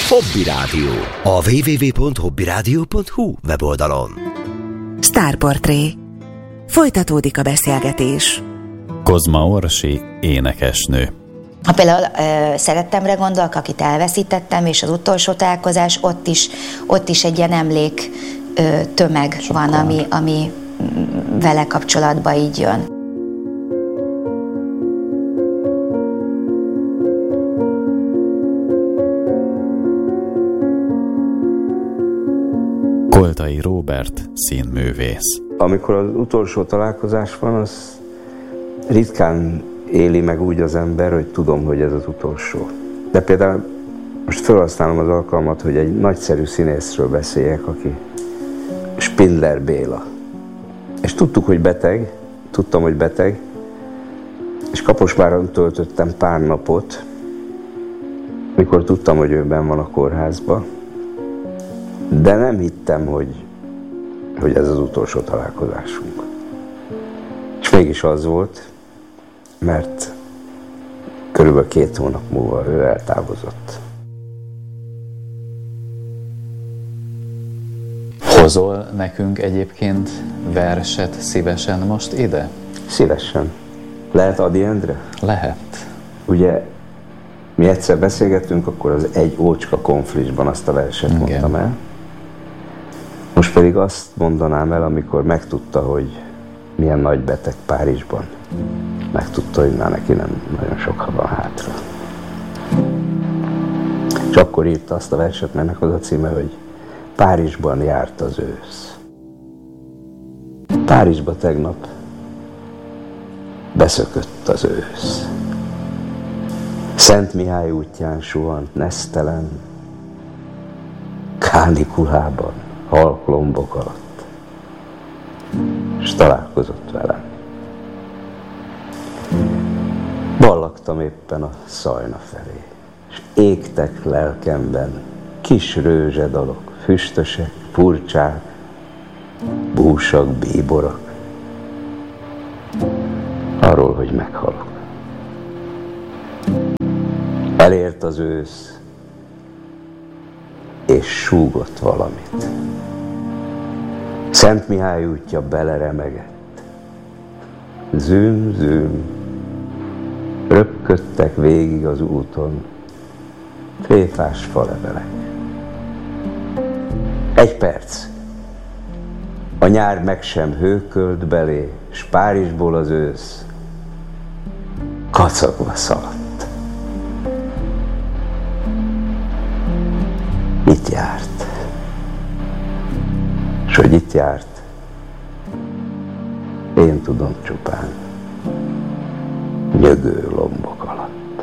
Hobby Rádió. A www.hobbyradio.hu weboldalon. Sztárportré. Folytatódik a beszélgetés. Kozma Orsi, énekesnő. Ha például szerettemre gondolok, akit elveszítettem, és az utolsó találkozás, ott is egy ilyen emlék tömeg van, ami vele kapcsolatban így jön. Koltai Róbert, színművész. Amikor az utolsó találkozás van, az ritkán éli meg úgy az ember, hogy tudom, hogy ez az utolsó. De például most felhasználom az alkalmat, hogy egy nagyszerű színészről beszéljek, aki Spindler Béla. És tudtam, hogy beteg, és Kaposváron töltöttem pár napot, mikor tudtam, hogy ő benn van a kórházban, de nem hittem, hogy ez az utolsó találkozásunk. És mégis az volt, mert körülbelül 2 hónap múlva ő eltávozott. Hozol nekünk egyébként verset szívesen most ide? Szívesen. Lehet Ady Endre? Lehet. Ugye mi egyszer beszélgettünk, akkor az Egy ócska konfliktusban azt a verset mondtam el. Most pedig azt mondanám el, amikor megtudta, hogy milyen nagy beteg Párizsban. Megtudta, hogy már neki nem nagyon sok van hátra. És akkor írta azt a verset, melynek az a címe, hogy Párizsban járt az ősz. Párizsba tegnap beszökött az ősz. Szent Mihály útján suhant nesztelen, kánikulában, halk lombok alatt, és találkozott velem. Ballagtam éppen a Szajna felé, és égtek lelkemben kis rőzsedalok, füstösek, furcsák, búsak, bíborak, arról, hogy meghalok. Elért az ősz, és súgott valamit. Szent Mihály útja beleremegett. Züm, züm, röpködtek végig az úton tréfás falevelek. 1 perc. A nyár meg sem hőkölt belé, s Párizsból az ősz kacagva szaladt. Itt járt. S hogy itt járt, én tudom csupán, nyögő lombok alatt.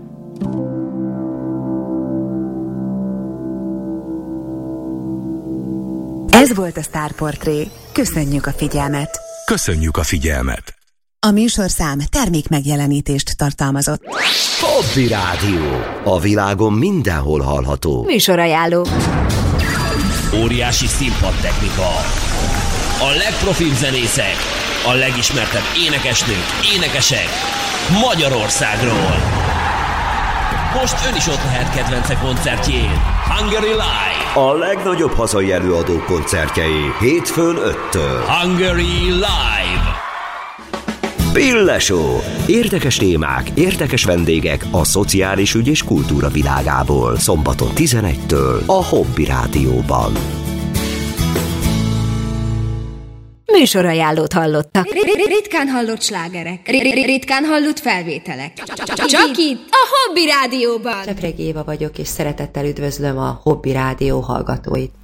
Ez volt a Sztárportré. Köszönjük a figyelmet! Köszönjük a figyelmet! A műsorszám termékmegjelenítést tartalmazott. Hobby Rádió. A világon mindenhol hallható. Műsorajánló. Óriási színpadtechnika. A legprofibb zenészek. A legismertebb énekesnők, énekesek Magyarországról. Most ön is ott lehet kedvence koncertjén. Hungary Live. A legnagyobb hazai előadók koncertjei hétfőn 5-től. Hungary Live. Pille Show. Érdekes témák, érdekes vendégek a szociális ügy és kultúra világából. Szombaton 11-től a Hobby Rádióban. Műsorajánlót hallottak. Ritkán hallott slágerek. Ritkán hallott felvételek. Csak itt, a Hobby Rádióban. Csepregi Éva vagyok, és szeretettel üdvözlöm a Hobby Rádió hallgatóit.